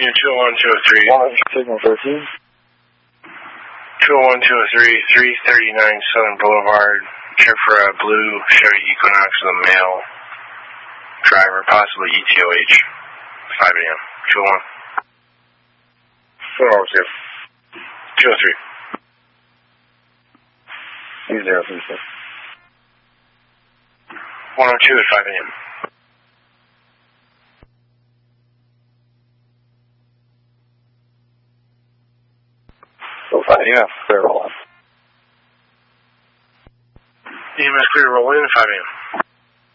Unit 201, 203. Signal 13. 201, 203, 339 Southern Boulevard. Check for a blue Chevy Equinox with a male driver, possibly ETOH. 5 a.m. 201. 203. 2036. 102 at 5 a.m. So 5 a.m. Clear roll on. EMS clear roll in at 5 a.m.